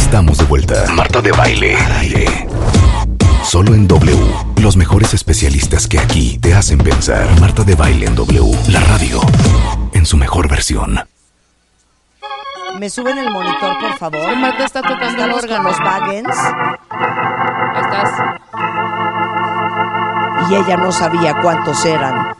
Estamos de vuelta. Marta de Baile. Al aire. Solo en W. Los mejores especialistas que aquí te hacen pensar. Marta de Baile en W. La radio en su mejor versión. ¿Me suben el monitor, por favor? Marta está tocando el Estamos órgano. con los Baggins. Ahí estás. Y ella no sabía cuántos eran.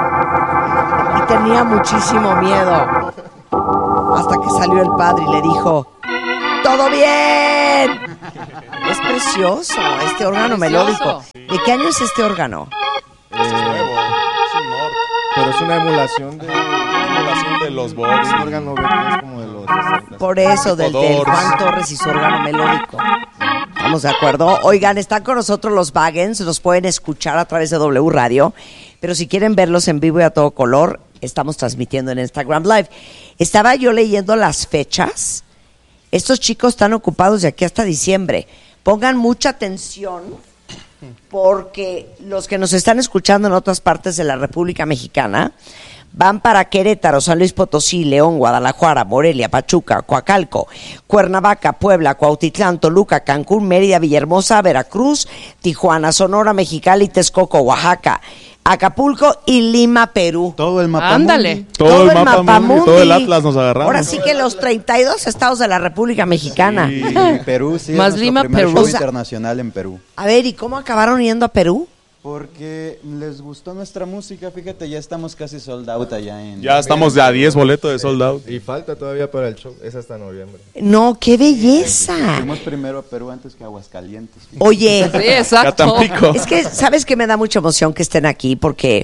Y tenía muchísimo miedo. Hasta que salió el padre y le dijo: ¡todo bien! Es precioso este órgano melódico. ¿De qué año es este órgano? Es nuevo, es un Nord. Pero es una emulación de los Vox. Un órgano es como de los 60. Por eso, del Juan Torres y su órgano melódico. ¿Estamos de acuerdo? Oigan, están con nosotros los Baggins. Los pueden escuchar a través de W Radio. Pero si quieren verlos en vivo y a todo color, estamos transmitiendo en Instagram Live. Estaba yo leyendo las fechas. Estos chicos están ocupados de aquí hasta diciembre. Pongan mucha atención porque los que nos están escuchando en otras partes de la República Mexicana van para Querétaro, San Luis Potosí, León, Guadalajara, Morelia, Pachuca, Coacalco, Cuernavaca, Puebla, Cuautitlán, Toluca, Cancún, Mérida, Villahermosa, Veracruz, Tijuana, Sonora, Mexicali, Texcoco, Oaxaca, Acapulco y Lima, Perú. Todo el mapa. Ándale. Todo el mapa mundi, todo el Atlas nos agarramos. Ahora sí que los 32 estados de la República Mexicana. Sí, Perú, sí. Más es Lima, nuestro primer Perú. show O sea, internacional en Perú. A ver, ¿y cómo acabaron yendo a Perú? Porque les gustó nuestra música, fíjate, ya estamos casi sold out allá en... Ya estamos de a 10 boletos de sold out. Y falta todavía para el show, es hasta noviembre. No, qué belleza. Fuimos primero a Perú antes que a Aguascalientes. Oye, Sí, exacto. A Tampico. es que, ¿sabes qué? Me da mucha emoción que estén aquí porque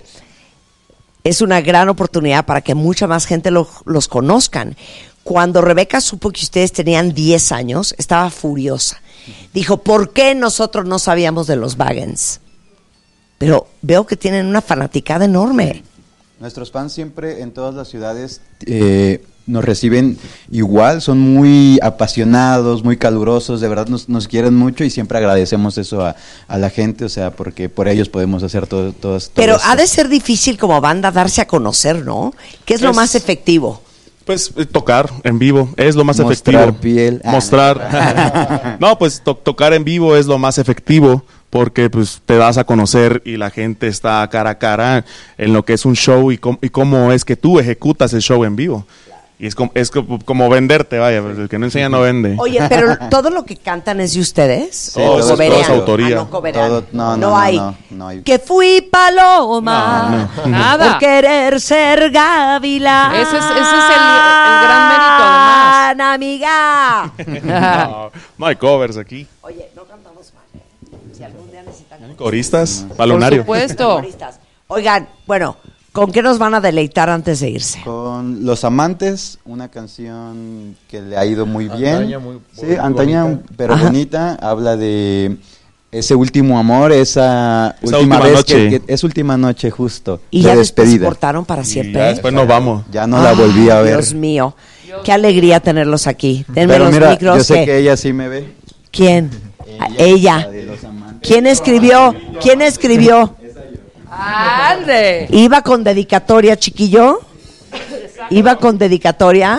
es una gran oportunidad para que mucha más gente los conozcan. Cuando Rebeca supo que ustedes tenían 10 años, estaba furiosa. Dijo, ¿por qué nosotros no sabíamos de los Baggins? Pero veo que tienen una fanaticada enorme. Nuestros fans siempre en todas las ciudades nos reciben igual, son muy apasionados, muy calurosos, de verdad nos quieren mucho y siempre agradecemos eso a la gente, o sea, porque por ellos podemos hacer todo Pero esto. ha de ser difícil como banda darse a conocer, ¿no? ¿Qué es lo más efectivo? Pues tocar en vivo es lo más Mostrar efectivo. piel. Mostrar. No, pues tocar en vivo es lo más efectivo porque pues te das a conocer y la gente está cara a cara en lo que es un show y cómo es que tú ejecutas el show en vivo. Y es como venderte, vaya, el que no enseña no vende. Oye, pero ¿todo lo que cantan es de ustedes? Sí, ¿O todo es coverean? autoría. No coverean. Todo- no, No hay. no hay. Que fui paloma Nada. por querer ser gavilán. Ese es el gran mérito, amiga. No hay covers aquí. Oye, no cantamos mal, ¿eh? Si algún día necesitan Coristas, Por balonario. supuesto. coristas. Oigan, bueno, ¿con qué nos van a deleitar antes de irse? Con Los Amantes, una canción que le ha ido muy bien. Antaña, muy sí, antaña, bonita. pero Ajá. bonita. Habla de ese último amor, esa última última vez noche. es última noche justo, Y de ya después se despedida. cortaron para Y siempre. ya después nos vamos. Ya no la volví a ver. Dios mío, qué alegría tenerlos aquí. Denme Pero los mira, micros. yo sé que ella sí me ve. ¿Quién? Ella. La de Los Amantes. ¿Quién escribió? ¿Quién escribió? ¡Ande! ¿Iba con dedicatoria, chiquillo? ¿Iba con dedicatoria?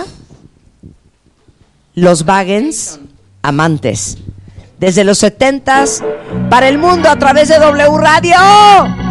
Los Baggins, amantes. Desde los 70s, para el mundo a través de W Radio.